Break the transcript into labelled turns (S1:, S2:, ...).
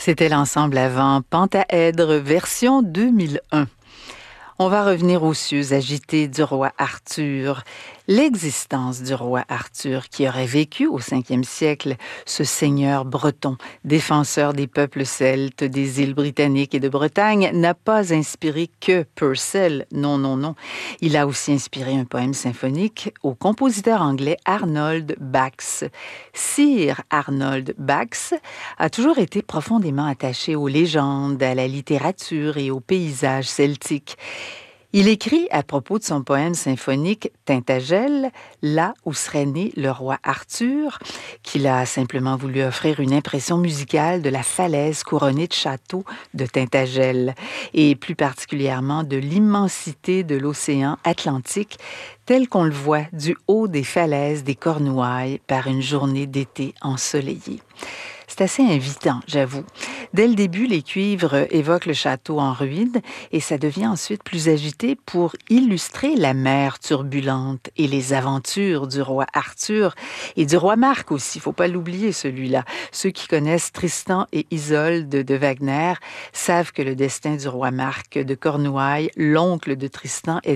S1: C'était l'ensemble avant Pentaèdre, version 2001. On va revenir aux cieux agités du roi Arthur. L'existence du roi Arthur, qui aurait vécu au 5e siècle, ce seigneur breton, défenseur des peuples celtes, des îles britanniques et de Bretagne, n'a pas inspiré que Purcell. Non, non, non. Il a aussi inspiré un poème symphonique au compositeur anglais Arnold Bax. Sir Arnold Bax a toujours été profondément attaché aux légendes, à la littérature et aux paysages celtiques. Il écrit à propos de son poème symphonique Tintagel, là où serait né le roi Arthur, qu'il a simplement voulu offrir une impression musicale de la falaise couronnée de châteaux de Tintagel, et plus particulièrement de l'immensité de l'océan Atlantique, tel qu'on le voit du haut des falaises des Cornouailles par une journée d'été ensoleillée. C'est assez invitant, j'avoue. Dès le début, les cuivres évoquent le château en ruine et ça devient ensuite plus agité pour illustrer la mer turbulente et les aventures du roi Arthur et du roi Marc aussi, faut pas l'oublier celui-là. Ceux qui connaissent Tristan et Isolde de Wagner savent que le destin du roi Marc de Cornouailles, l'oncle de Tristan, est